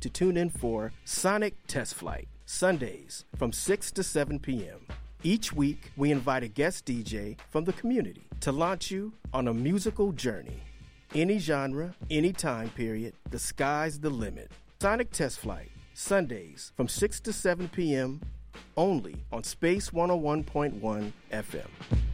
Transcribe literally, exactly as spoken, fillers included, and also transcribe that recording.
to tune in for Sonic Test Flight, Sundays from six to seven p.m. Each week, we invite a guest D J from the community to launch you on a musical journey. Any genre, any time period, the sky's the limit. Sonic Test Flight, Sundays from six to seven p.m. only on Space one oh one point one F M.